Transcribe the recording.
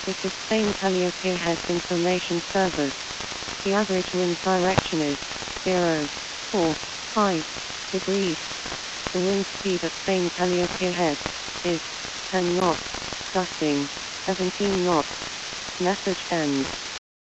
This is Spain Calliope Head Information Service. The average wind direction is 0.45 degrees. The wind speed at Spain Calliope Head is 10 knots, gusting 17 knots. Message ends.